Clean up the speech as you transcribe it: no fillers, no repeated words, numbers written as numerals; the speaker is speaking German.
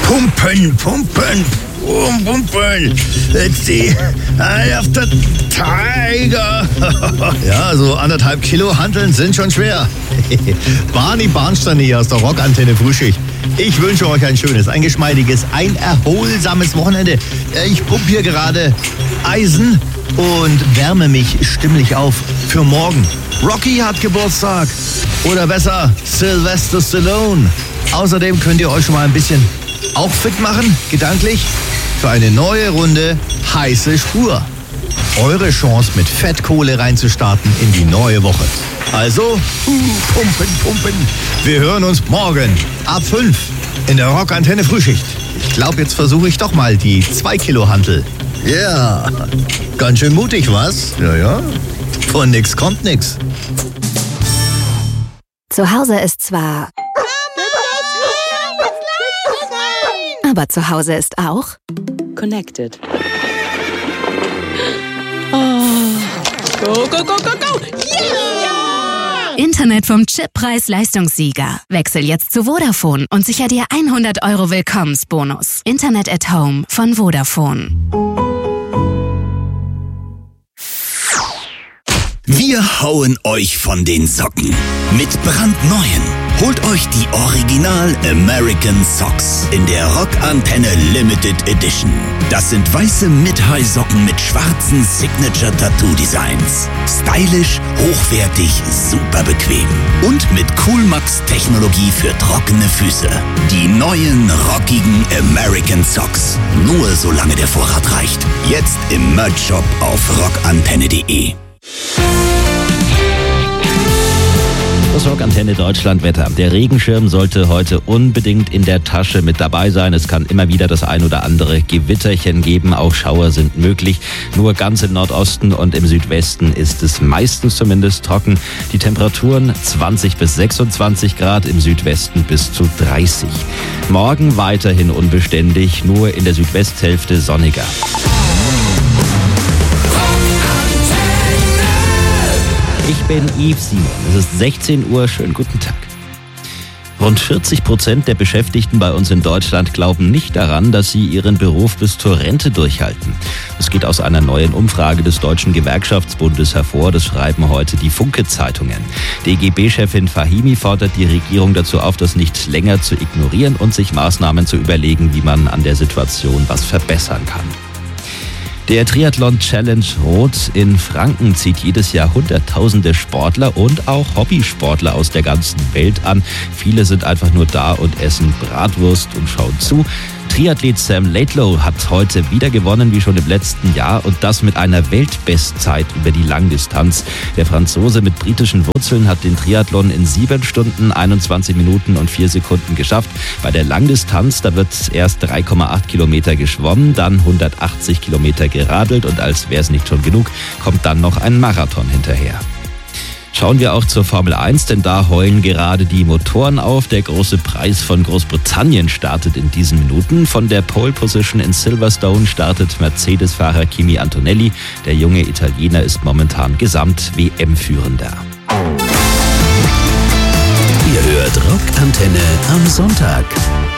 Pumpen, pumpen, pumpen. Let's see. Eye of the Tiger. Ja, so 1,5 Kilo Hanteln sind schon schwer. Barney Barnstein hier aus der Rockantenne Frühschicht. Ich wünsche euch ein schönes, ein geschmeidiges, ein erholsames Wochenende. Ich pumpe hier gerade Eisen und wärme mich stimmlich auf für morgen. Rocky hat Geburtstag. Oder besser, Sylvester Stallone. Außerdem könnt ihr euch schon mal ein bisschen auch fit machen, gedanklich, für eine neue Runde heiße Spur. Eure Chance, mit Fettkohle reinzustarten in die neue Woche. Also, pumpen, pumpen. Wir hören uns morgen ab 5 in der Rockantenne Frühschicht. Ich glaube, jetzt versuche ich doch mal die 2 Kilo Hantel. Ja, ganz schön mutig, was? Ja. Von nix kommt nix. Zu Hause ist zwar... Aber zu Hause ist auch... Connected. Oh. Go, go, go, go, go! Yeah! Internet vom Chip-Preis-Leistungssieger. Wechsel jetzt zu Vodafone und sicher dir 100 € Willkommensbonus. Internet at Home von Vodafone. Wir hauen euch von den Socken mit brandneuen. Holt euch die Original American Socks in der Rockantenne Limited Edition. Das sind weiße Mid-High-Socken mit schwarzen Signature-Tattoo-Designs. Stylisch, hochwertig, super bequem. Und mit Coolmax-Technologie für trockene Füße. Die neuen, rockigen American Socks. Nur solange der Vorrat reicht. Jetzt im Merch-Shop auf rockantenne.de. Das Rockantenne Deutschland-Wetter. Der Regenschirm sollte heute unbedingt in der Tasche mit dabei sein. Es kann immer wieder das ein oder andere Gewitterchen geben. Auch Schauer sind möglich. Nur ganz im Nordosten und im Südwesten ist es meistens zumindest trocken. Die Temperaturen 20 bis 26 Grad, im Südwesten bis zu 30. Morgen weiterhin unbeständig, nur in der Südwesthälfte sonniger. Ich bin Yves Simon. Es ist 16 Uhr. Schönen guten Tag. Rund 40% der Beschäftigten bei uns in Deutschland glauben nicht daran, dass sie ihren Beruf bis zur Rente durchhalten. Das geht aus einer neuen Umfrage des Deutschen Gewerkschaftsbundes hervor. Das schreiben heute die Funke-Zeitungen. DGB-Chefin Fahimi fordert die Regierung dazu auf, das nicht länger zu ignorieren und sich Maßnahmen zu überlegen, wie man an der Situation was verbessern kann. Der Triathlon Challenge Rot in Franken zieht jedes Jahr Hunderttausende Sportler und auch Hobbysportler aus der ganzen Welt an. Viele sind einfach nur da und essen Bratwurst und schauen zu. Triathlet Sam Laidlow hat heute wieder gewonnen, wie schon im letzten Jahr, und das mit einer Weltbestzeit über die Langdistanz. Der Franzose mit britischen Wurzeln hat den Triathlon in 7 Stunden, 21 Minuten und 4 Sekunden geschafft. Bei der Langdistanz, da wird erst 3,8 Kilometer geschwommen, dann 180 Kilometer geradelt und als wäre es nicht schon genug, kommt dann noch ein Marathon hinterher. Schauen wir auch zur Formel 1, denn da heulen gerade die Motoren auf. Der große Preis von Großbritannien startet in diesen Minuten. Von der Pole Position in Silverstone startet Mercedes-Fahrer Kimi Antonelli. Der junge Italiener ist momentan Gesamt-WM-Führender. Ihr hört Rockantenne am Sonntag.